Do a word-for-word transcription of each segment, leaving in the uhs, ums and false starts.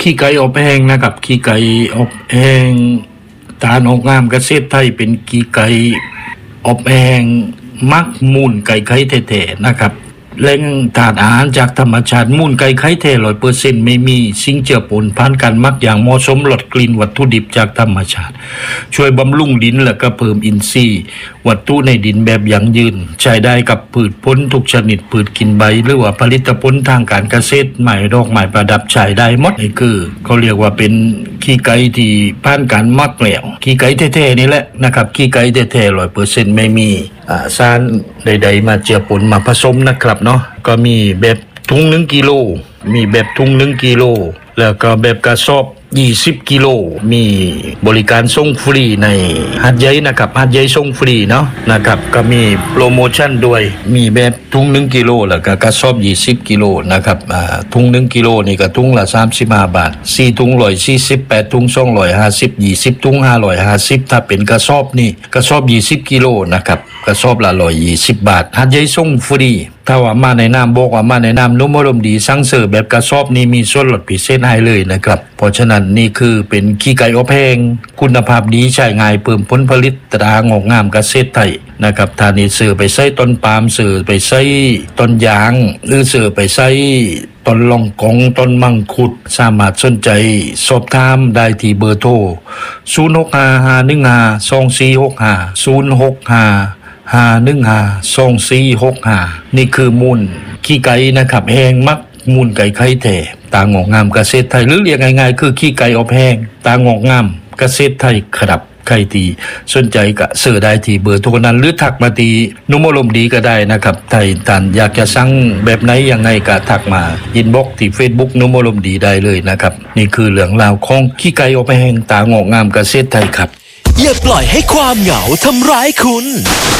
ขี้ไก่อบแห้งนะครับขี้ไก่อบแห้งตาลอกงามเกษตรไทยเป็นขี้ไก่อบแห้งมักมูลไก่ไข่แท้ๆนะครับแหล่งธาตุอาหารจากธรรมชาติมูลไก่ไข่แท้ ร้อยเปอร์เซ็นต์ ไม่มีสิ่งเจือปนผ่านการหมักอย่างเหมาะสมลดกลิ่นวัตถุดิบจากธรรมชาติช่วยบำรุงดินและก็เพิ่มอินทรีย์วัตถุในดินแบบยั่งยืนใช้ได้กับพืชผลทุกชนิดพืชกินใบหรือว่าผลิตผลทางการเกษตรไม้ดอกไม้ประดับใช้ได้หมดนี่คือเขาเรียกว่าเป็นขี้ไก่ที่ผ่านการหมักแล้วขี้ไก่แท้ๆนี่แหละนะครับขี้ไก่แท้ๆ ร้อยเปอร์เซ็นต์ ไม่มีอ่าสารใดๆมาเจือปนมาผสมนะครับเนาะก็มีแบบถุงหนึ่งกิโลมีแบบถุงหนึ่งกิโลแล้วก็แบบกระสอบยี่สิบกิโลมีบริการส่งฟรีในหาดใหญ่นะครับหาดใหญ่ส่งฟรีเนาะนะครับก็มีโปรโมชั่นด้วยมีแบบถุงหนึ่งกิโลแล้วก็กระสอบยี่สิบกิโลนะครับอ่าถุงหนึ่งกิโลนี่ก็ถุงละสามสิบห้าบาทสี่ถุงหนึ่งร้อยสี่สิบแปดถุงสองร้อยห้าสิบ ยี่สิบถุงห้าร้อยห้าสิบถ้าเป็นกระสอบนี่กระสอบยี่สิบกิโลนะครับกระสอบละหนึ่งร้อยยี่สิบบาทหาดใหญ่ส่งฟรีถ้าว่ามาในนามบอกว่ามาในนามนุ่มอารมณ์ดีสั่งเสิร์ฟแบบกระสอบนี้มีส่วนลดพิเศษให้เลยนะครับเพราะฉะนั้นนี่คือเป็นขี้ไก่อบแห้งคุณภาพดีใช้ง่ายเพิ่มผลผลิตตรางอกงามเกษตรไทยนะครับถ้านี่ซื้อไปใส่ต้นปาล์มซื้อไปใส่ต้นยางหรือซื้อไปใส่ต้นลองกองต้นมังคุดสามารถสนใจสอบถามได้ที่เบอร์โทรศูนย์ หก ห้า ห้า หนึ่ง ห้า สอง สี่ หก ห้า ศูนย์ หก ห้า ห้า หนึ่ง ห้า สอง สี่ หก ห้านี่คือมูลขี้ไก่นะครับแห้งมักมูลไก่ไข่แท้ตางอกงามเกษตรไทยหรือเรียกง่ายๆคือขี้ไก่อบแห้งตางอกงามเกษตรไทยครับใครตีสนใจก็ซื้อได้ที่เบอร์โทรนั้นหรือทักมาตีนุ่มอารมณ์ดีก็ได้นะครับถ้าท่านอยากจะสั่งแบบไหนยังไงก็ทักมาอินบ็อกซ์ที่ Facebook นุ่มอารมณ์ดีได้เลยนะครับนี่คือเรื่องราวของขี้ไก่อบแห้งตางอกงามเกษตรไทยครับอย่าปล่อยให้ความเหงาทำร้ายคุณ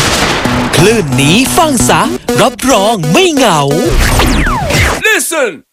คลื่นนี้ฟังซะรับรองไม่เหงา Listen